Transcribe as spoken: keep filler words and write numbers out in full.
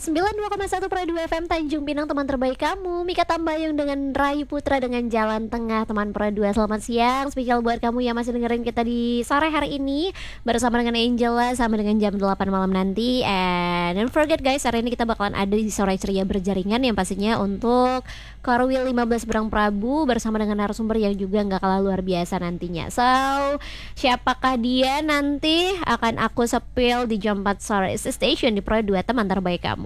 sembilan puluh dua koma satu Pro dua F M Tanjung Pinang, teman terbaik kamu. Mika Tambayong dengan Rayu Putra dengan Jalan Tengah, teman Pro dua. Selamat siang, spesial buat kamu yang masih dengerin kita di sore hari ini bersama dengan Angela sama dengan jam delapan malam nanti. And don't forget guys, hari ini kita bakalan ada di Sore Ceria Berjaringan yang pastinya untuk Korwil lima belas Berang Prabu bersama dengan narasumber yang juga gak kalah luar biasa nantinya. So, siapakah dia nanti akan aku sepil di jam empat Sore Station di Pro dua, teman terbaik kamu.